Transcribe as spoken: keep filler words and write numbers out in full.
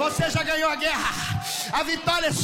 Você já ganhou a guerra. A vitória é